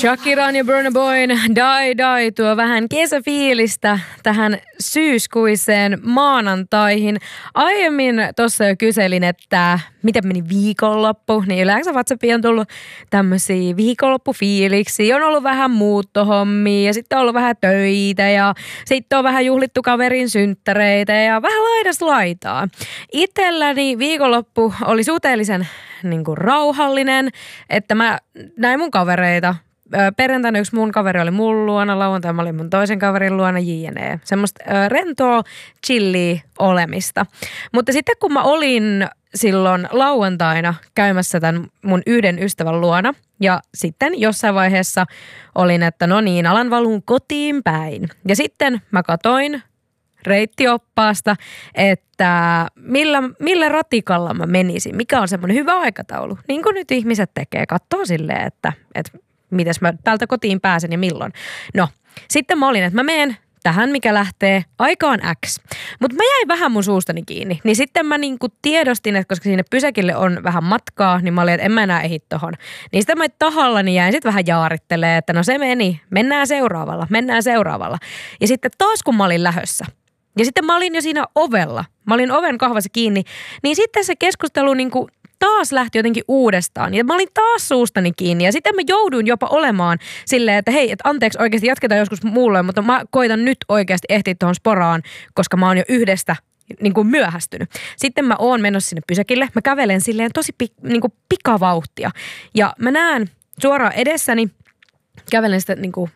Shakiran ja Burna Boyn Die tuo vähän kesäfiilistä tähän syyskuiseen maanantaihin. Aiemmin tuossa jo kyselin, että miten meni viikonloppu, niin yleensä WhatsAppiin on tullut tämmöisiä viikonloppufiiliksiä. On ollut vähän muuttohommia ja sitten on ollut vähän töitä ja sitten on vähän juhlittu kaverin synttäreitä ja vähän laidasta laitaa. Itselläni viikonloppu oli suhteellisen rauhallinen, että mä näin mun kavereita. Perjantaina yksi mun kaveri oli mun luona, lauantaina mä olin mun toisen kaverin luona, jne. Semmoista rentoa, chillia olemista. Mutta sitten kun mä olin silloin lauantaina käymässä tämän mun yhden ystävän luona ja sitten jossain vaiheessa olin, että no niin, alan valuun kotiin päin. Ja sitten mä katoin reittioppaasta, että millä ratikalla mä menisin, mikä on semmoinen hyvä aikataulu. Niin kuin nyt ihmiset tekee, katsoo silleen, että mitäs mä täältä kotiin pääsen ja milloin. No, sitten mä olin, että mä menen tähän, mikä lähtee aikaan X. Mutta mä jäin vähän mun suustani kiinni. Niin sitten mä tiedostin, että koska sinne pysäkille on vähän matkaa, niin mä olin, että en mä enää ehdi tohon. Niin sitten mä tahallani jäin sitten vähän jaarittelemaan, että no se meni, mennään seuraavalla. Ja sitten taas kun mä olin lähössä, ja sitten mä olin jo siinä ovella, mä olin oven kahvassa kiinni, niin sitten se keskustelu taas lähti jotenkin uudestaan. Ja mä olin taas suustani kiinni ja sitten mä jouduin jopa olemaan silleen, että hei, että anteeksi oikeasti jatketaan joskus muulloin, mutta mä koitan nyt oikeasti ehtiä tuohon sporaan, koska mä oon jo yhdestä myöhästynyt. Sitten mä oon menossa sinne pysäkille. Mä kävelen silleen tosi pikavauhtia ja mä näen suoraan edessäni, kävelen sitä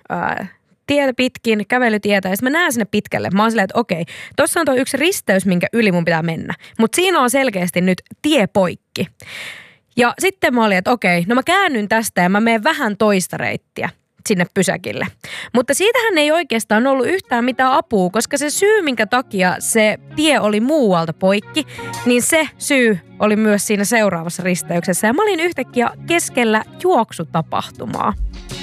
tietä pitkin, kävelytietä, ja sitten mä näen sinne pitkälle. Mä oon silleen, että okei, tossa on tuo yksi risteys, minkä yli mun pitää mennä. Mutta siinä on selkeästi nyt tie poikki. Ja sitten mä olin, että okei, no mä käännyn tästä ja mä menen vähän toista reittiä sinne pysäkille. Mutta siitähän ei oikeastaan ollut yhtään mitään apua, koska se syy, minkä takia se tie oli muualta poikki, niin se syy oli myös siinä seuraavassa risteyksessä. Ja mä olin yhtäkkiä keskellä juoksutapahtumaa.